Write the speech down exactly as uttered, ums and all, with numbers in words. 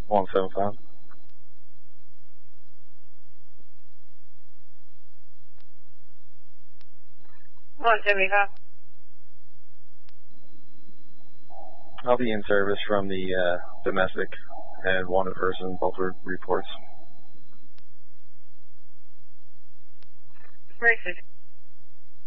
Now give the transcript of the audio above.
one seven five. one seventy-five. I'll be in service from the uh, domestic and wanted person, both reports. Racist.